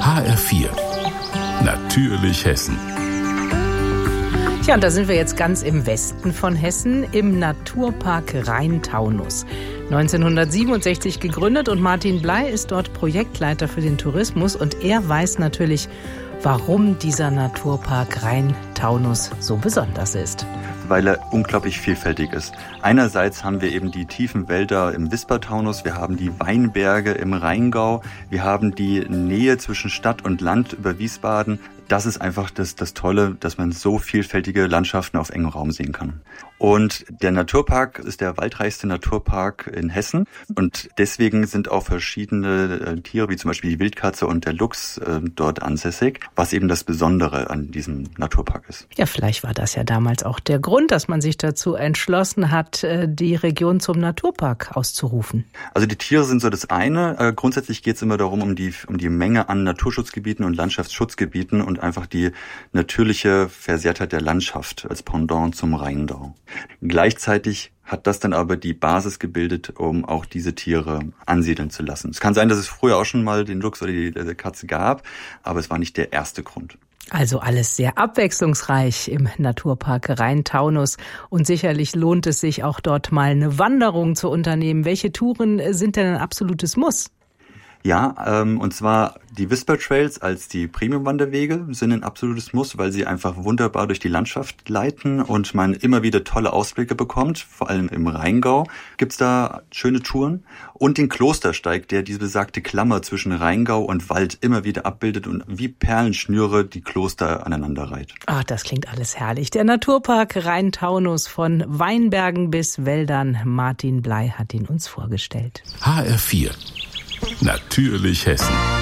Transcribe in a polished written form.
HR4 Natürlich Hessen. Tja, und da sind wir jetzt ganz im Westen von Hessen, im Naturpark Rhein-Taunus. 1967 gegründet und Martin Bley ist dort Projektleiter für den Tourismus und er weiß natürlich, warum dieser Naturpark Rhein-Taunus so besonders ist. Weil er unglaublich vielfältig ist. Einerseits haben wir eben die tiefen Wälder im Wispertaunus, wir haben die Weinberge im Rheingau, wir haben die Nähe zwischen Stadt und Land über Wiesbaden. Das ist einfach das Tolle, dass man so vielfältige Landschaften auf engem Raum sehen kann. Und der Naturpark ist der waldreichste Naturpark in Hessen und deswegen sind auch verschiedene Tiere, wie zum Beispiel die Wildkatze und der Luchs, dort ansässig, was eben das Besondere an diesem Naturpark ist. Ja, vielleicht war das ja damals auch der Grund, dass man sich dazu entschlossen hat, die Region zum Naturpark auszurufen. Also die Tiere sind so das eine. Grundsätzlich geht es immer darum, um die Menge an Naturschutzgebieten und Landschaftsschutzgebieten und einfach die natürliche Versehrtheit der Landschaft als Pendant zum Rheingau. Gleichzeitig hat das dann aber die Basis gebildet, um auch diese Tiere ansiedeln zu lassen. Es kann sein, dass es früher auch schon mal den Luchs oder die Katze gab, aber es war nicht der erste Grund. Also alles sehr abwechslungsreich im Naturpark Rhein-Taunus und sicherlich lohnt es sich auch dort mal eine Wanderung zu unternehmen. Welche Touren sind denn ein absolutes Muss? Ja, und zwar die Wisper Trails als die Premium-Wanderwege sind ein absolutes Muss, weil sie einfach wunderbar durch die Landschaft leiten und man immer wieder tolle Ausblicke bekommt. Vor allem im Rheingau gibt's da schöne Touren. Und den Klostersteig, der diese besagte Klammer zwischen Rheingau und Wald immer wieder abbildet und wie Perlenschnüre die Kloster aneinander reiht. Ach, das klingt alles herrlich. Der Naturpark Rhein-Taunus von Weinbergen bis Wäldern. Martin Bley hat ihn uns vorgestellt. HR4 Natürlich Hessen.